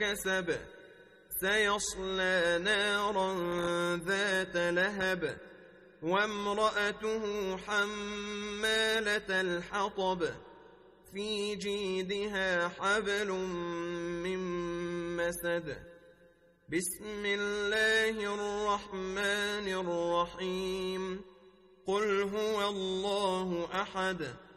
كسب سيصلى نارا ذات لهب وامرأته حمالة الحطب في جيدها حبل من مسد. بسم الله الرحمن الرحيم. قل هو الله أحد